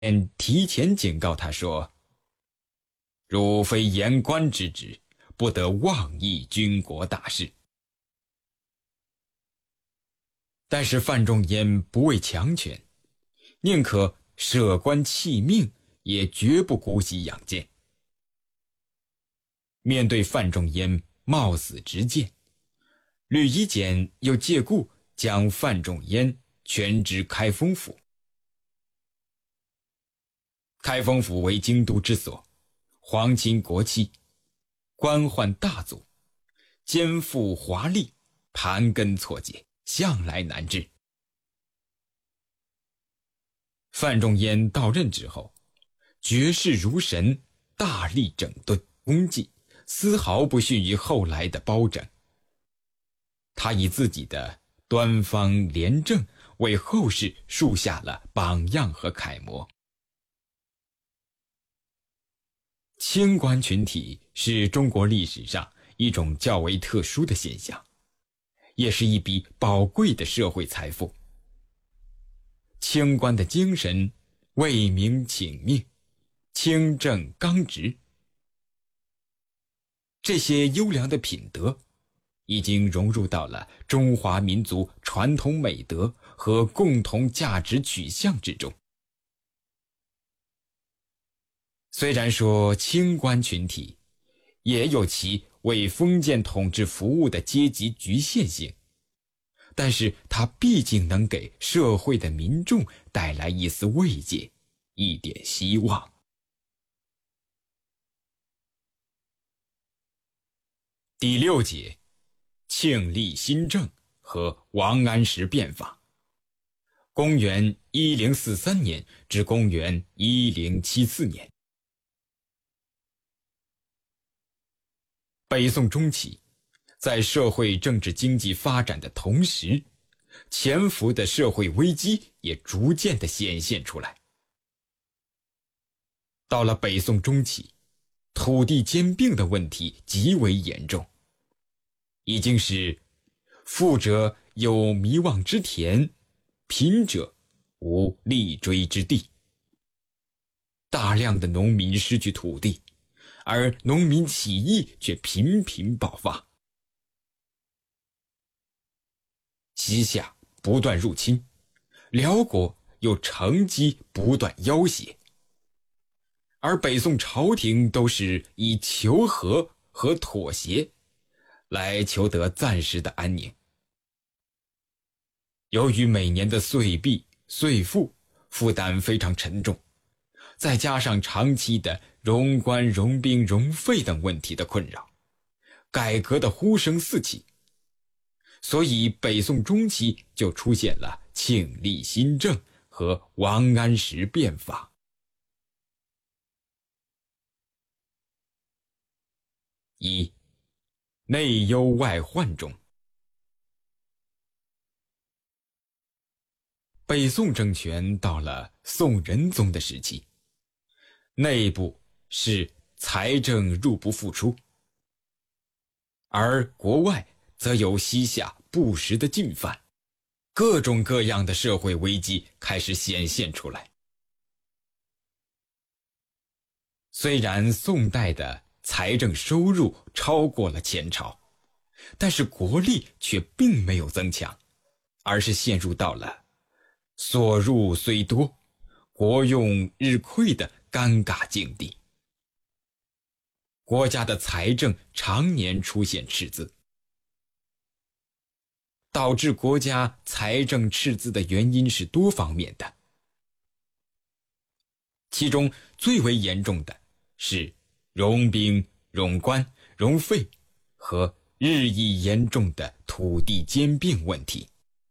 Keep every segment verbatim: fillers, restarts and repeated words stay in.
提前警告他说：汝非言官之职，不得妄议军国大事。但是范仲淹不畏强权，宁可舍官弃命，也绝不姑息养奸。面对范仲淹冒死直谏，吕夷简又借故将范仲淹权知开封府。开封府为京都之所，皇亲国戚，官宦大族，肩负华丽，盘根错节，向来难治。范仲淹到任之后，绝世如神，大力整顿功绩，丝毫不逊于后来的包拯。他以自己的端方廉政为后世树下了榜样和楷模。清官群体是中国历史上一种较为特殊的现象，也是一笔宝贵的社会财富。清官的精神为民请命，清正刚直，这些优良的品德已经融入到了中华民族传统美德和共同价值取向之中。虽然说清官群体也有其为封建统治服务的阶级局限性，但是它毕竟能给社会的民众带来一丝慰藉，一点希望。第六节，庆历新政和王安石变法，公元一零四三年至公元一零七四年。北宋中期，在社会政治经济发展的同时，潜伏的社会危机也逐渐地显现出来。到了北宋中期，土地兼并的问题极为严重，已经是富者有迷望之田，贫者无立锥之地。大量的农民失去土地，而农民起义却频频爆发。西夏不断入侵，辽国又乘机不断要挟，而北宋朝廷都是以求和和妥协来求得暂时的安宁。由于每年的岁币、岁赋负担非常沉重，再加上长期的荣官、荣兵、荣费等问题的困扰，改革的呼声四起，所以北宋中期就出现了庆历新政和王安石变法。一、内忧外患中，北宋政权到了宋仁宗的时期，内部是财政入不敷出，而国外则有西夏不时的进犯，各种各样的社会危机开始显现出来。虽然宋代的财政收入超过了前朝，但是国力却并没有增强，而是陷入到了所入虽多，国用日亏的尴尬境地。国家的财政常年出现赤字，导致国家财政赤字的原因是多方面的，其中最为严重的是荣兵、荣官、荣费和日益严重的土地兼并问题。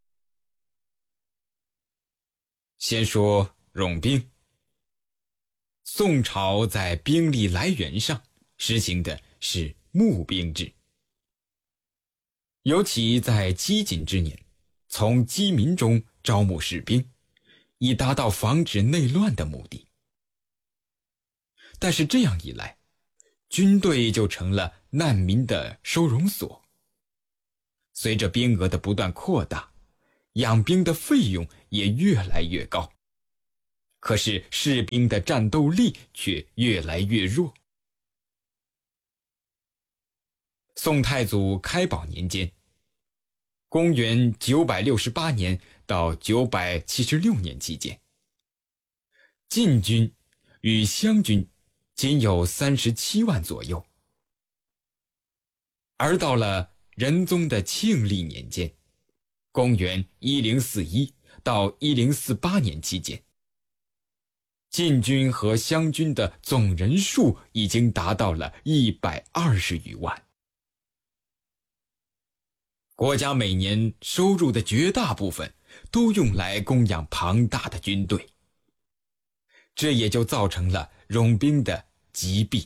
先说冗兵。宋朝在兵力来源上实行的是募兵制，尤其在饥馑之年，从饥民中招募士兵，以达到防止内乱的目的。但是这样一来，军队就成了难民的收容所。随着兵额的不断扩大，养兵的费用也越来越高， 可是士兵的战斗力却越来越弱。宋太祖开宝年间，公元九百六十八年到九百七十六年期间，晋军与襄军仅有三十七万左右。而到了仁宗的庆历年间，公元一零四一到一零四八年期间，晋军和襄军的总人数已经达到了一百二十余万。国家每年收入的绝大部分都用来供养庞大的军队，这也就造成了冗兵的积弊。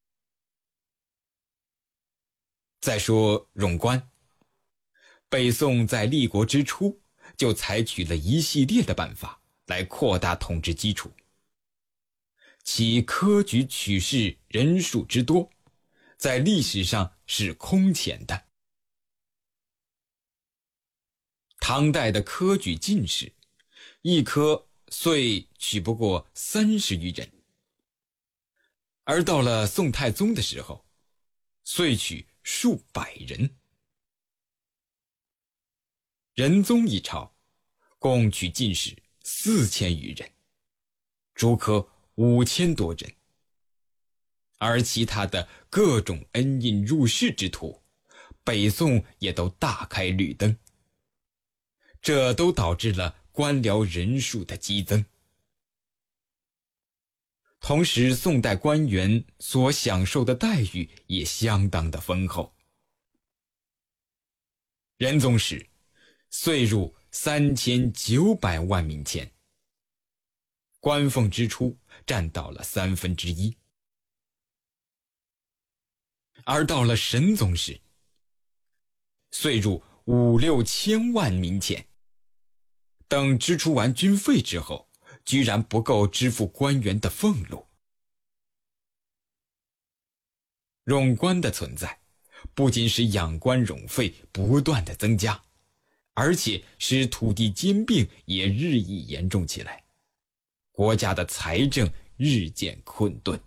再说冗官，北宋在立国之初就采取了一系列的办法来扩大统治基础，其科举取士人数之多，在历史上是空前的。唐代的科举进士，一科遂取不过三十余人，而到了宋太宗的时候，遂取数百人。仁宗一朝，共取进士四千余人，诸科五千多人，而其他的各种恩印入仕之徒，北宋也都大开绿灯。这都导致了官僚人数的激增。同时，宋代官员所享受的待遇也相当的丰厚。仁宗时，岁入三千九百万民钱，官俸支出占到了三分之一。而到了神宗时，岁入五六千万民钱。等支出完军费之后，居然不够支付官员的俸禄。冗官的存在，不仅使养官冗费不断的增加，而且使土地兼并也日益严重起来，国家的财政日渐困顿。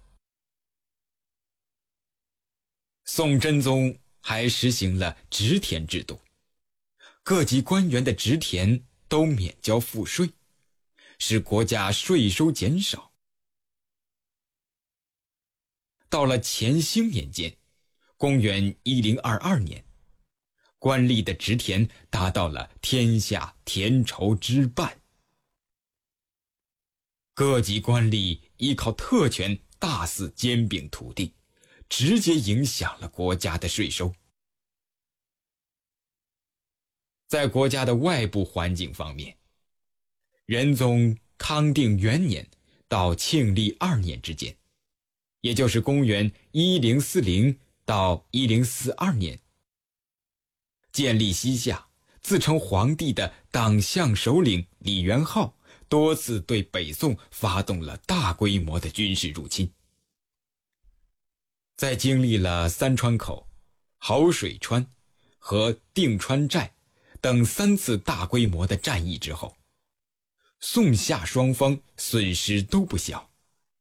宋真宗还实行了职田制度，各级官员的职田都免交赋税，使国家税收减少。到了乾兴年间，公元一零二二年，官吏的职田达到了天下田畴之半。各级官吏依靠特权大肆兼并土地，直接影响了国家的税收。在国家的外部环境方面，仁宗康定元年到庆历二年之间，也就是公元一零四零到一零四二年，建立西夏，自称皇帝的党项首领李元昊多次对北宋发动了大规模的军事入侵。在经历了三川口、好水川和定川寨等三次大规模的战役之后，宋夏双方损失都不小。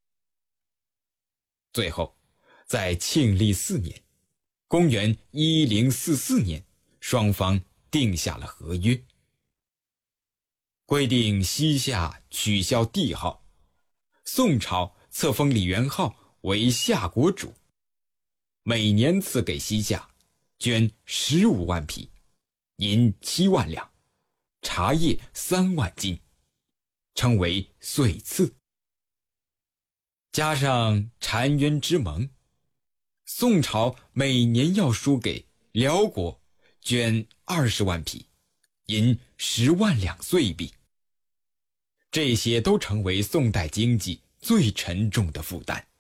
最后，在庆历四年，公元一零四四年，双方定下了合约，规定西夏取消帝号，宋朝册封李元昊为夏国主，每年赐给西夏绢十五万匹，银七万两，茶叶三万斤，称为岁赐。加上澶渊之盟，宋朝每年要输给辽国绢二十万匹，银十万两岁币。这些都成为宋代经济最沉重的负担。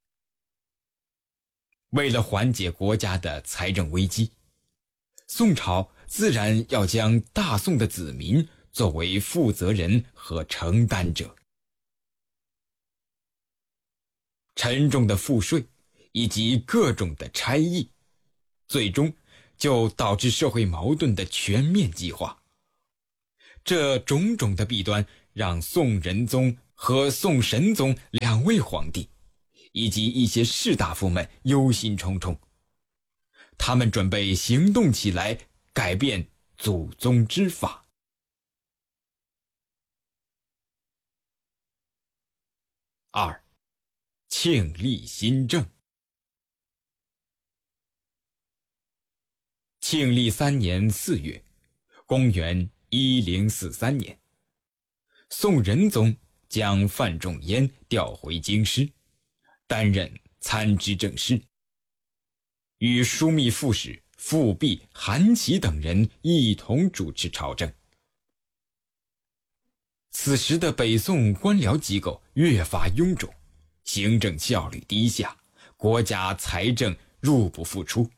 为了缓解国家的财政危机，宋朝自然要将大宋的子民作为负责人和承担者。沉重的赋税以及各种的差役，最终就导致社会矛盾的全面激化。这种种的弊端让宋仁宗和宋神宗两位皇帝，以及一些士大夫们忧心忡忡。他们准备行动起来，改变祖宗之法。二，庆历新政。庆历三年四月，公元一零四三年，宋仁宗将范仲淹调回京师，担任参知政事，与枢密副使富弼、韩琦等人一同主持朝政。此时的北宋官僚机构越发臃肿，行政效率低下，国家财政入不敷出。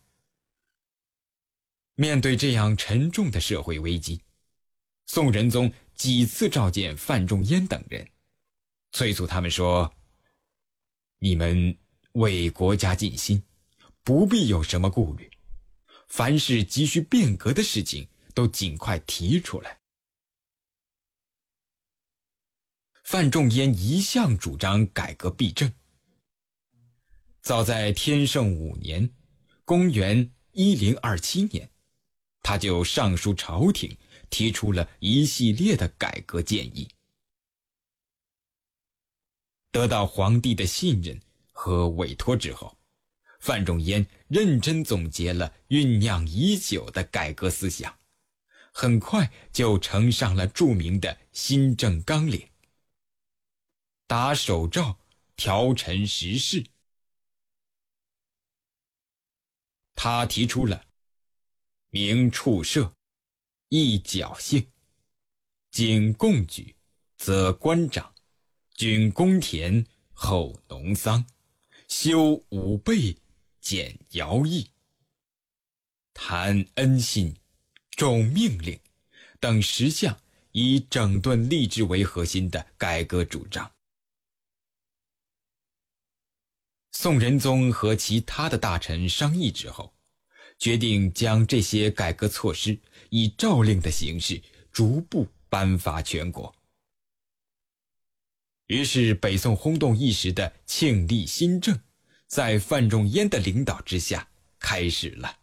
面对这样沉重的社会危机，宋仁宗几次召见范仲淹等人，催促他们说：你们为国家尽心，不必有什么顾虑，凡是急需变革的事情都尽快提出来。范仲淹一向主张改革弊政，早在天圣五年，公元一零二七年，他就上书朝廷，提出了一系列的改革建议。得到皇帝的信任和委托之后，范仲淹认真总结了酝酿已久的改革思想，很快就呈上了著名的新政纲领，打首诏，调陈时事。他提出了明处社，议侥幸，仅贡举，则官长，均公田，后农桑，修武备，减徭役，谈恩信，重命令等十项以整顿吏治为核心的改革主张。宋仁宗和其他的大臣商议之后，决定将这些改革措施以诏令的形式逐步颁发全国。于是北宋轰动一时的庆历新政，在范仲淹的领导之下开始了。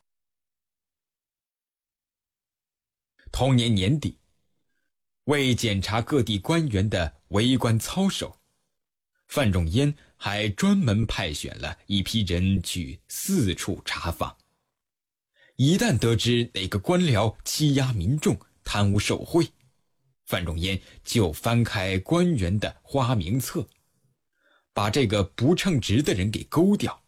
同年年底，为检查各地官员的为官操守，范仲淹还专门派选了一批人去四处查访。一旦得知哪个官僚欺压民众、贪污受贿，范仲淹就翻开官员的花名册，把这个不称职的人给勾掉。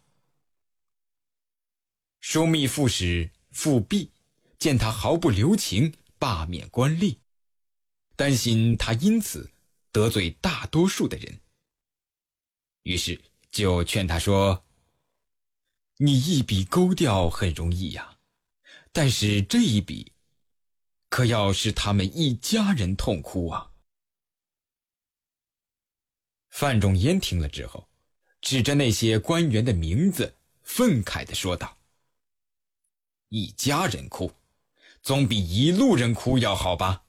枢密副使富弼见他毫不留情罢免官吏，担心他因此得罪大多数的人，于是就劝他说：你一笔勾掉很容易呀，但是这一笔可要使他们一家人痛哭啊。范仲淹听了之后，指着那些官员的名字愤慨地说道：一家人哭，总比一路人哭要好吧。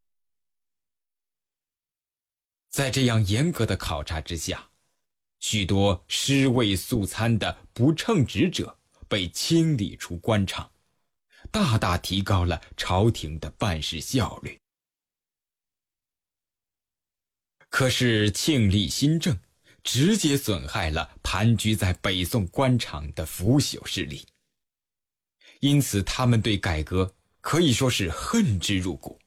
在这样严格的考察之下，许多尸位素餐的不称职者被清理出官场，大大提高了朝廷的办事效率。可是庆历新政直接损害了盘踞在北宋官场的腐朽势力，因此他们对改革可以说是恨之入骨。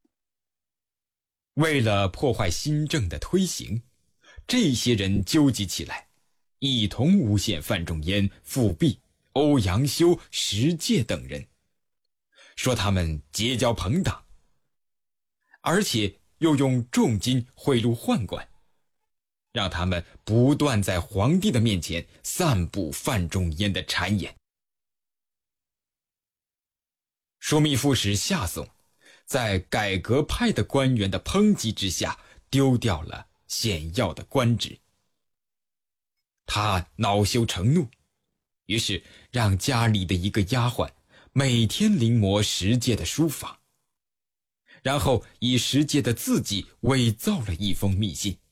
为了破坏新政的推行，这些人纠集起来，一同诬陷范仲淹、富弼、欧阳修、石介等人，说他们结交朋党，而且又用重金贿赂宦官，让他们不断在皇帝的面前散布范仲淹的谗言。枢密副使夏颂在改革派的官员的抨击之下，丢掉了显要的官职。他恼羞成怒，于是让家里的一个丫鬟每天临摹石介的书法，然后以石介的字迹伪造了一封密信，